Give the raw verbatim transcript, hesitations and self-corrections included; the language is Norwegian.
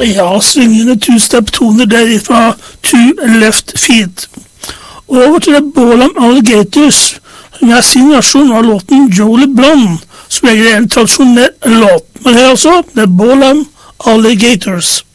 Ja, svingende two-step-toner derifra Two Left Feet. Over til The Ballham Alligators, med sin versjon av låten Jolie Blonde, som er en tradisjonell låt. Men her altså, The Ballham Alligators.